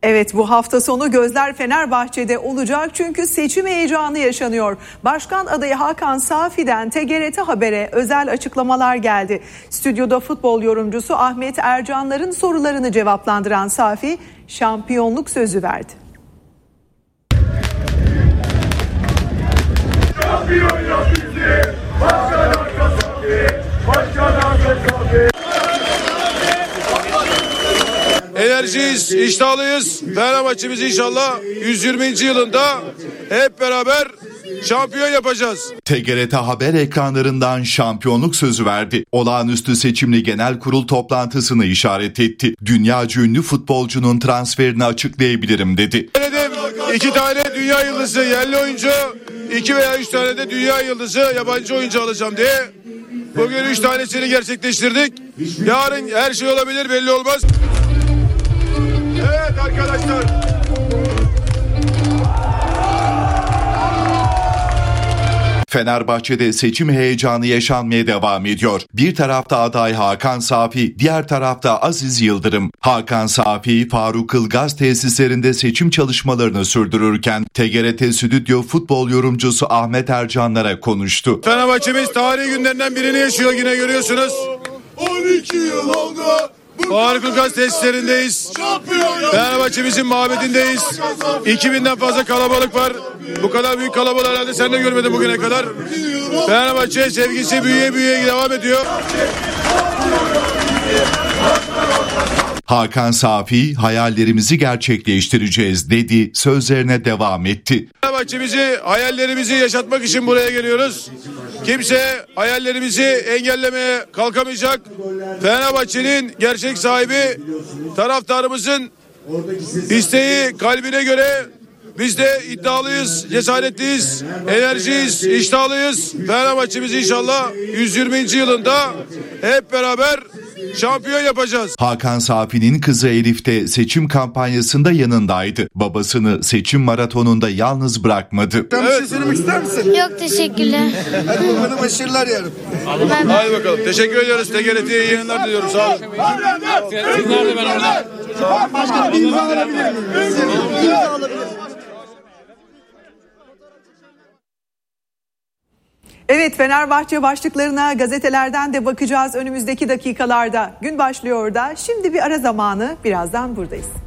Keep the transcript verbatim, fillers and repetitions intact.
Evet, bu hafta sonu gözler Fenerbahçe'de olacak çünkü seçim heyecanı yaşanıyor. Başkan adayı Hakan Safi'den T G R T Haber'e özel açıklamalar geldi. Stüdyoda futbol yorumcusu Ahmet Ercanlar'ın sorularını cevaplandıran Safi şampiyonluk sözü verdi. Şampiyon yap bizi, başkan arka Safi, başkan arka Safi. Enerjiyiz, iştahlıyız. Fenerbahçe'miz inşallah yüz yirminci yılında hep beraber şampiyon yapacağız. T G R T Haber ekranlarından şampiyonluk sözü verdi. Olağanüstü seçimli genel kurul toplantısını işaret etti. Dünyaca ünlü futbolcunun transferini açıklayabilirim dedi. Dedim, iki tane dünya yıldızı yerli oyuncu, iki veya üç tane de dünya yıldızı yabancı oyuncu alacağım diye. Bugün üç tanesini gerçekleştirdik. Yarın her şey olabilir, belli olmaz. Evet arkadaşlar. Fenerbahçe'de seçim heyecanı yaşanmaya devam ediyor. Bir tarafta aday Hakan Safi, diğer tarafta Aziz Yıldırım. Hakan Safi, Faruk Ilgaz tesislerinde seçim çalışmalarını sürdürürken T G R T Stüdyo futbol yorumcusu Ahmet Ercanlar'a konuştu. Fenerbahçe'miz tarihi günlerinden birini yaşıyor, yine görüyorsunuz. on iki yıl oldu. Faruk Ilgaz tesislerindeyiz. Fenerbahçe'mizin mabedindeyiz. iki binden fazla kalabalık var. Bu kadar büyük kalabalık herhalde sen de görmedin bugüne kadar. Fenerbahçe sevgisi büyüye büyüye devam ediyor. Hakan Safi, hayallerimizi gerçekleştireceğiz dedi, sözlerine devam etti. Fenerbahçe'mizi, hayallerimizi yaşatmak için buraya geliyoruz. Kimse hayallerimizi engellemeye kalkamayacak. Fenerbahçe'nin gerçek sahibi, taraftarımızın isteği, kalbine göre biz de iddialıyız, cesaretliyiz, enerjiyiz, iştahlıyız. Fenerbahçe'miz inşallah yüz yirminci yılında hep beraber şampiyon yapacağız. Hakan Safi'nin kızı Elif de seçim kampanyasında yanındaydı. Babasını seçim maratonunda yalnız bırakmadı. Sen bir şey söylemek ister misin? Yok, teşekkürler. Hadi bakalım, başarılar yarın. Hadi bakalım. Teşekkür ediyoruz. T G R T'ye iyi yayınlar diliyorum. Sağ olun. Siz nerede, ben orada? Başkanım, bir imza alabilir miyim? İmza alabilir miyim? Evet, Fenerbahçe başlıklarına gazetelerden de bakacağız önümüzdeki dakikalarda. Gün başlıyor da. Şimdi bir ara zamanı, birazdan buradayız.